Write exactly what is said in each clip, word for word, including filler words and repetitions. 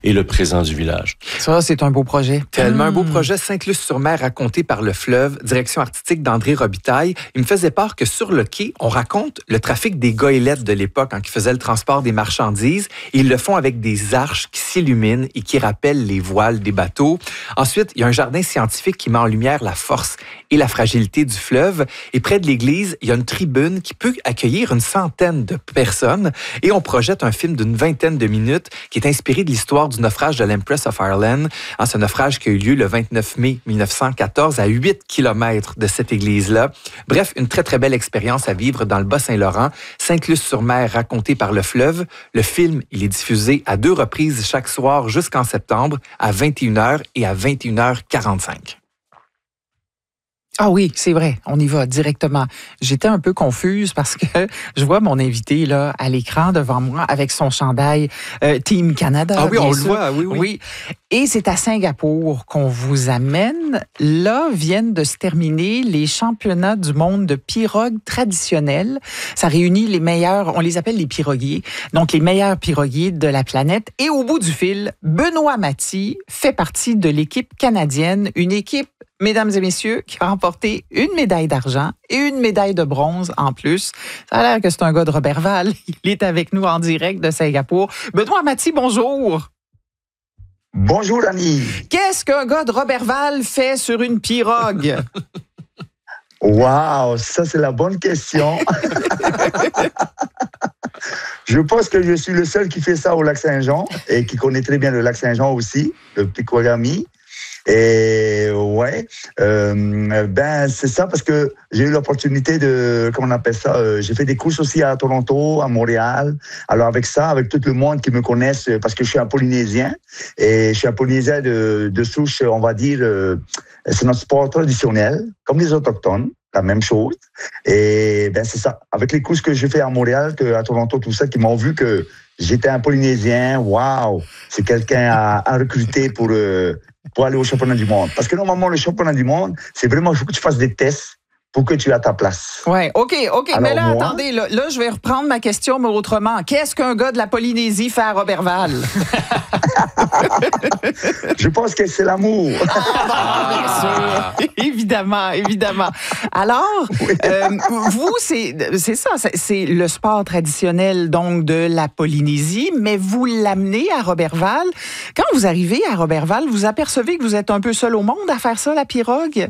et le présent du village. Ça, c'est un beau projet. Tellement mmh. un beau projet. Sainte-Luce-sur-Mer raconté par le fleuve, direction artistique d'André Robitaille. Il me faisait part que sur le quai, on raconte le trafic des goélettes de l'époque hein, qui faisaient le transport des marchandises. Et ils le font avec des arches qui s'illuminent et qui rappellent les voiles des bateaux. Ensuite, il y a un jardin scientifique qui met en lumière la force et la fragilité du fleuve. Et près de l'église, il y a une tribune qui peut accueillir une centaine de personnes. Et on projette un film d'une vingtaine de minutes qui est inspiré de l'histoire du naufrage de l'Empress of Ireland. Hein, ce naufrage qui a eu lieu le vingt-neuf mai mille neuf cent quatorze à huit kilomètres de cette église-là. Bref, une très, très belle expérience à vivre dans le Bas-Saint-Laurent. Sainte-Luce-sur-Mer racontée par le fleuve. Le film, il est diffusé à deux reprises chaque soir jusqu'en septembre à vingt et une heures et à vingt et une heures quarante-cinq. Ah oui, c'est vrai, on y va directement. J'étais un peu confuse parce que je vois mon invité là à l'écran devant moi avec son chandail euh, Team Canada. Ah oui, on sûr. le voit, oui, oui. Oui. Et c'est à Singapour qu'on vous amène. Là viennent de se terminer les championnats du monde de pirogue traditionnelle. Ça réunit les meilleurs, on les appelle les piroguiers, donc les meilleurs piroguiers de la planète. Et au bout du fil, Benoît Mathis fait partie de l'équipe canadienne, une équipe mesdames et messieurs, qui a remporté une médaille d'argent et une médaille de bronze en plus. Ça a l'air que c'est un gars de Roberval. Il est avec nous en direct de Singapour. Benoît Mathis, bonjour. Bonjour, Annie. Qu'est-ce qu'un gars de Roberval fait sur une pirogue? Wow, ça c'est la bonne question. Je pense que je suis le seul qui fait ça au lac Saint-Jean et qui connaît très bien le lac Saint-Jean aussi, le Pikwagami. Et ouais, euh, ben c'est ça parce que j'ai eu l'opportunité de, comment on appelle ça, euh, j'ai fait des courses aussi à Toronto, à Montréal. Alors avec ça, avec tout le monde qui me connaisse, parce que je suis un Polynésien et je suis un Polynésien de, de souche, on va dire, euh, c'est notre sport traditionnel, comme les autochtones. La même chose. Et ben c'est ça. Avec les courses que j'ai fait à Montréal, que à Toronto, tout ça, qui m'ont vu que j'étais un Polynésien. Waouh, c'est quelqu'un à, à recruter pour euh, pour aller au championnat du monde. Parce que normalement le championnat du monde, c'est vraiment il faut que tu fasses des tests pour que tu aies ta place. Oui, OK, OK. Alors mais là, moi, attendez, là, là, je vais reprendre ma question, mais autrement. Qu'est-ce qu'un gars de la Polynésie fait à Roberval? Je pense que c'est l'amour. Ah, bien sûr. Évidemment, évidemment. Alors, oui. euh, vous, c'est, c'est ça, c'est, c'est le sport traditionnel donc de la Polynésie, mais vous l'amenez à Roberval. Quand vous arrivez à Roberval, vous apercevez que vous êtes un peu seul au monde à faire ça, la pirogue?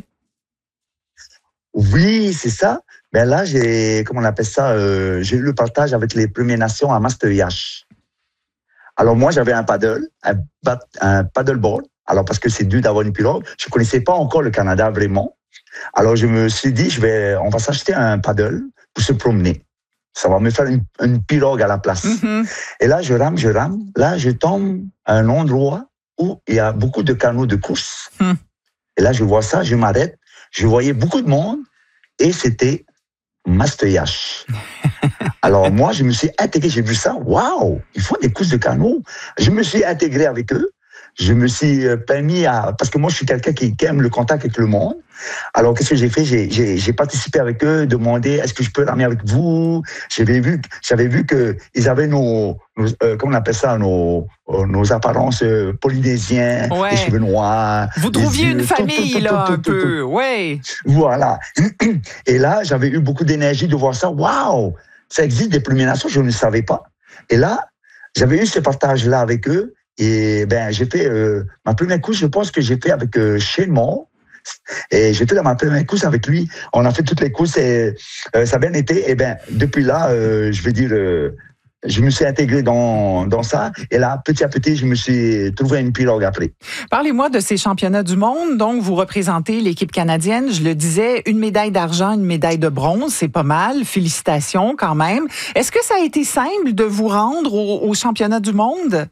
Oui, c'est ça. Mais là, j'ai, comment on appelle ça, euh, j'ai eu le partage avec les Premières Nations à Master-Yacht. Alors moi, j'avais un paddle, un, un paddleboard. Alors parce que c'est dur d'avoir une pirogue. Je connaissais pas encore le Canada vraiment. Alors je me suis dit, je vais, on va s'acheter un paddle pour se promener. Ça va me faire une, une pirogue à la place. Mm-hmm. Et là, je rame, je rame. Là, je tombe à un endroit où il y a beaucoup de canaux de course. Mm. Et là, je vois ça, je m'arrête. Je voyais beaucoup de monde et c'était Master-Yacht. Alors moi, je me suis intégré, j'ai vu ça, waouh, ils font des courses de canaux. Je me suis intégré avec eux. Je me suis permis à... Parce que moi, je suis quelqu'un qui aime le contact avec le monde. Alors, qu'est-ce que j'ai fait? J'ai, j'ai, j'ai participé avec eux, demandé est-ce que je peux ramener avec vous? J'avais vu, j'avais vu qu'ils avaient nos, nos euh, comment on appelle ça, nos, euh, nos apparences euh, polynésiens, ouais. Les cheveux noirs. Vous trouviez yeux, une famille, tout, tout, là, tout, tout, un tout, peu, tout. Ouais. Voilà. Et là, j'avais eu beaucoup d'énergie de voir ça. Waouh! Ça existe des Premières Nations, je ne le savais pas. Et là, j'avais eu ce partage-là avec eux. Et ben, j'ai fait euh, ma première course, je pense que j'ai fait avec euh, Shane Moore. Et j'étais dans ma première course avec lui. On a fait toutes les courses et euh, ça a bien été. Et ben, depuis là, euh, je veux dire, euh, je me suis intégré dans, dans ça. Et là, petit à petit, je me suis trouvé une pirogue après. Parlez-moi de ces championnats du monde. Donc, vous représentez l'équipe canadienne. Je le disais, une médaille d'argent, une médaille de bronze. C'est pas mal. Félicitations quand même. Est-ce que ça a été simple de vous rendre au, au championnat du monde?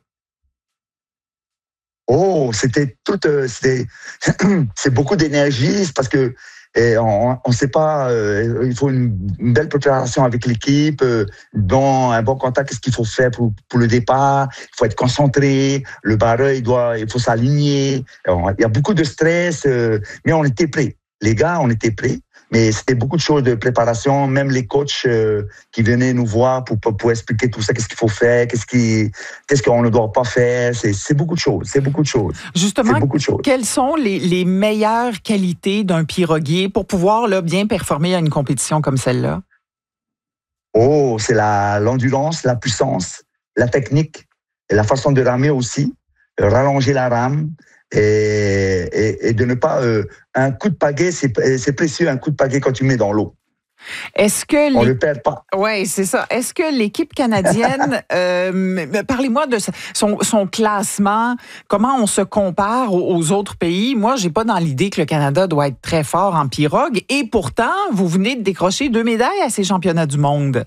Oh, c'était tout, euh, c'était, c'est beaucoup d'énergie, c'est parce que et on ne sait pas, euh, il faut une, une belle préparation avec l'équipe, euh, dans un bon contact, qu'est-ce qu'il faut faire pour, pour le départ, il faut être concentré, le barreur, il doit, il faut s'aligner, il y a beaucoup de stress, euh, mais on était prêts. Les gars, on était prêts. Mais c'était beaucoup de choses de préparation, même les coachs euh, qui venaient nous voir pour, pour, pour expliquer tout ça, qu'est-ce qu'il faut faire, qu'est-ce qui, qu'est-ce qu'on ne doit pas faire. C'est, c'est beaucoup de choses, c'est beaucoup de choses. Justement, c'est beaucoup de choses. Quelles sont les, les meilleures qualités d'un piroguier pour pouvoir là, bien performer à une compétition comme celle-là? Oh, c'est la, l'endurance, la puissance, la technique, et la façon de ramer aussi, euh, rallonger la rame et, et, et de ne pas... Euh, un coup de pagaie, c'est, c'est précieux, un coup de pagaie quand tu mets dans l'eau. Est-ce que on les... le perd pas. Oui, c'est ça. Est-ce que l'équipe canadienne, euh, parlez-moi de son, son classement, comment on se compare aux, aux autres pays? Moi, j'ai pas dans l'idée que le Canada doit être très fort en pirogue, et pourtant, vous venez de décrocher deux médailles à ces championnats du monde.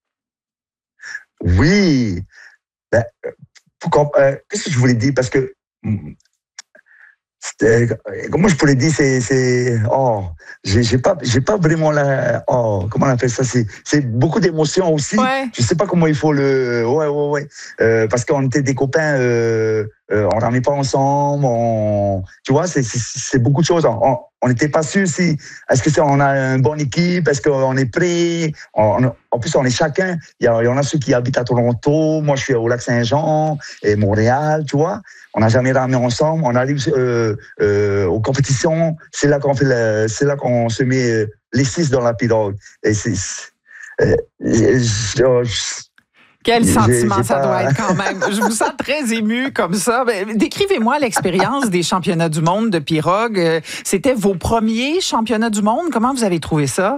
Oui. Ben, pour, euh, qu'est-ce que je voulais dire? Parce que comment je pourrais dire, c'est, c'est, oh, j'ai, j'ai pas, j'ai pas vraiment la, oh, comment on appelle ça, c'est, c'est beaucoup d'émotions aussi. Ouais. Je sais pas comment il faut le, ouais, ouais, ouais, euh, parce qu'on était des copains, euh, euh, on ramait pas ensemble, on, tu vois, c'est, c'est, c'est beaucoup de choses. On, on n'était pas sûr si, est-ce que c'est, on a une bonne équipe, est-ce qu'on est prêt, on, en plus on est chacun, il y, a, il y en a ceux qui habitent à Toronto, moi je suis au Lac-Saint-Jean et Montréal, tu vois. On n'a jamais ramé ensemble. On arrive euh, euh, aux compétitions. C'est là qu'on fait, la, c'est là qu'on se met les six dans la pirogue. Et c'est, euh, je, je, Quel j'ai, sentiment j'ai ça pas... doit être quand même. Je vous sens très ému comme ça. Décrivez-moi l'expérience des championnats du monde de pirogue. C'était vos premiers championnats du monde. Comment vous avez trouvé ça?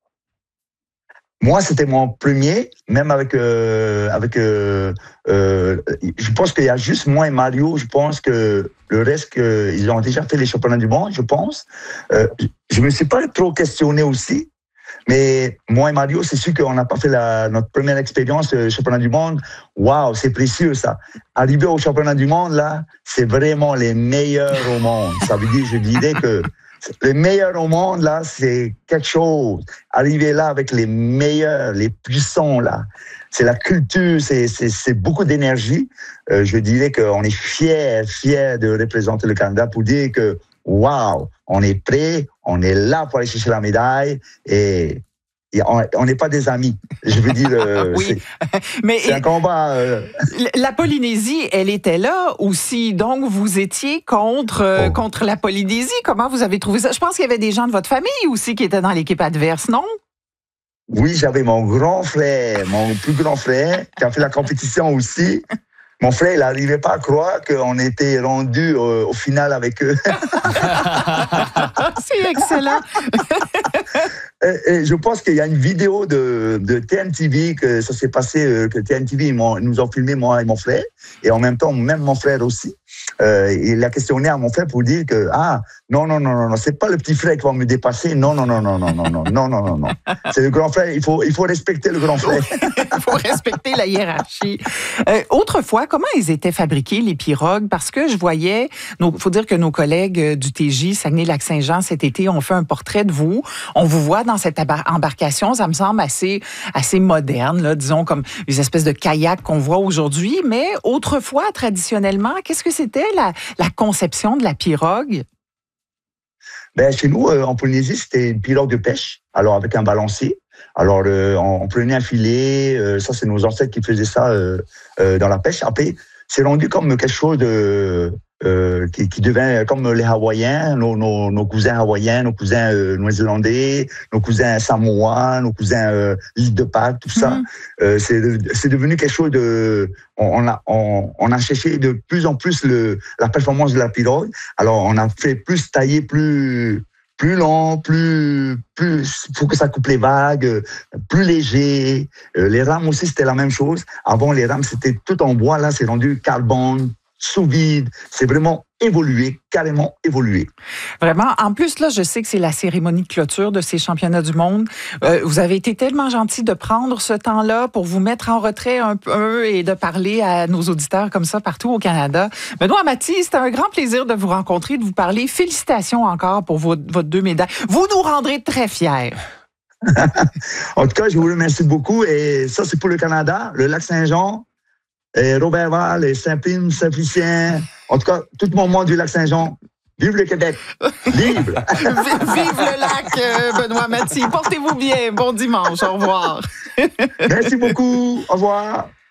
Moi, c'était mon premier, même avec euh, avec. Euh, euh, je pense qu'il y a juste moi et Mario. Je pense que le reste, que, ils ont déjà fait les championnats du monde. Je pense. Euh, je me suis pas trop questionné aussi, mais moi et Mario, c'est sûr qu'on n'a pas fait la, notre première expérience euh, championnat du monde. Waouh, c'est précieux ça. Arriver au championnat du monde là, c'est vraiment les meilleurs au monde. Ça veut dire, je dirais que les meilleurs au monde, là, c'est quelque chose. Arriver là avec les meilleurs, les puissants, là, c'est la culture, c'est, c'est, c'est beaucoup d'énergie. Euh, je dirais qu'on est fiers, fiers de représenter le Canada pour dire que, waouh, on est prêt, on est là pour aller chercher la médaille et... on n'est pas des amis. Je veux dire, euh, oui. c'est, mais c'est un combat. Euh... La Polynésie, elle était là aussi. Donc, vous étiez contre, euh, oh. contre la Polynésie. Comment vous avez trouvé ça? Je pense qu'il y avait des gens de votre famille aussi qui étaient dans l'équipe adverse, non? Oui, j'avais mon grand frère, mon plus grand frère, qui a fait la compétition aussi. Mon frère, il n'arrivait pas à croire qu'on était rendu au, au final avec eux. C'est excellent. et, et je pense qu'il y a une vidéo de, de T N T V, que ça s'est passé, que T N T V ils nous ont filmé, moi et mon frère, et en même temps, même mon frère aussi. Euh, il a questionné à mon frère pour dire que ah non non non non non c'est pas le petit frère qui va me dépasser, non non non non non non non non non non non c'est le grand frère, il faut il faut respecter le grand frère. Il faut respecter la hiérarchie. Euh, autrefois, comment ils étaient fabriqués les pirogues? Parce que je voyais, il faut dire que nos collègues du T J Saguenay-Lac-Saint-Jean cet été ont fait un portrait de vous. On vous voit dans cette embarcation, ça me semble assez assez moderne, là, disons comme les espèces de kayaks qu'on voit aujourd'hui. Mais autrefois, traditionnellement, qu'est-ce que c'était la, la conception de la pirogue? Ben, chez nous, euh, en Polynésie, c'était une pirogue de pêche, alors avec un balancier. Alors, euh, on, on prenait un filet, euh, ça, c'est nos ancêtres qui faisaient ça euh, euh, dans la pêche. Après, c'est rendu comme quelque chose de... Euh, qui, qui devient comme les Hawaïens, nos, nos, nos cousins hawaïens, nos cousins euh, néo-zélandais, nos cousins samoans, nos cousins euh, l'île de Pâques, tout ça. Mm-hmm. Euh, c'est, c'est devenu quelque chose de... On, on, a, on, on a cherché de plus en plus le, la performance de la pirogue. Alors, on a fait plus tailler, plus... plus long, plus, plus, faut que ça coupe les vagues, plus léger. Euh, les rames aussi, c'était la même chose. Avant, les rames, c'était tout en bois. Là, c'est rendu carbone, sous vide. C'est vraiment évolué, carrément évolué. Vraiment. En plus, là, je sais que c'est la cérémonie de clôture de ces championnats du monde. Euh, vous avez été tellement gentil de prendre ce temps-là pour vous mettre en retrait un peu et de parler à nos auditeurs comme ça partout au Canada. Benoît Amati, c'était un grand plaisir de vous rencontrer, de vous parler. Félicitations encore pour vos, vos deux médailles. Vous nous rendrez très fiers. En tout cas, je vous remercie beaucoup. Et ça, c'est pour le Canada, le Lac-Saint-Jean, et Robertval, et Saint-Prime, Saint-Félicien. En tout cas, tout le monde du Lac-Saint-Jean, Vive le Québec! Vive! Vive le lac, euh, Benoît Mathy. Portez-vous bien. Bon dimanche. Au revoir. Merci beaucoup. Au revoir.